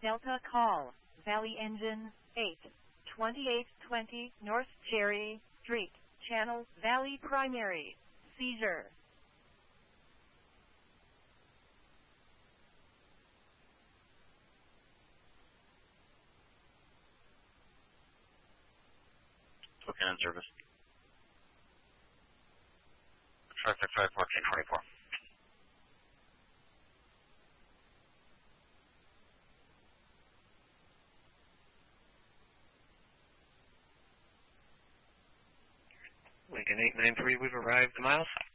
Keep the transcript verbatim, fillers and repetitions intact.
Delta call, Valley engine, eight, twenty-eight twenty North Cherry Street, Channel Valley Primary, seizure. Token in service. Traffic five fourteen twenty-four. Lincoln eight nine three, we've arrived to Miles.